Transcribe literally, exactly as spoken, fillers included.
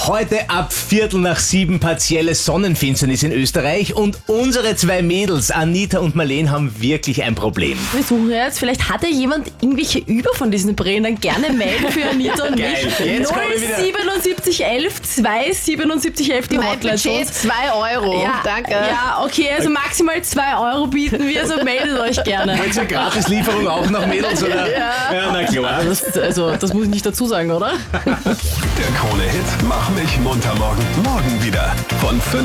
Heute ab Viertel nach sieben partielle Sonnenfinsternis in Österreich und unsere zwei Mädels, Anita und Marleen, haben wirklich ein Problem. Wir suchen jetzt, vielleicht hat ja jemand irgendwelche über von diesen Brillen, dann gerne melden für Anita und Geil, mich. jetzt kommen wir null wieder. siebenundsiebzig elf zwei siebenundsiebzig elf die Mein Hotline. Budget zwei Euro. Ja, Danke. Ja, okay, also maximal zwei Euro bieten wir, also meldet euch gerne. Wollt ihr Gratislieferung auch noch, Mädels? Oder? Ja. ja, na klar. Das, also, das muss ich nicht dazu sagen, oder? Der Krone-Hit Mach mich munter morgen. Morgen wieder. Von fünf